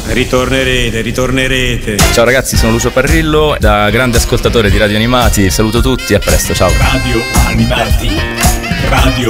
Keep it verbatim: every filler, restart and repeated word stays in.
Ritornerete, ritornerete. Ciao ragazzi, sono Lucio Parrillo, da grande ascoltatore di Radio Animati, saluto tutti e a presto, ciao. Radio Animati, Radio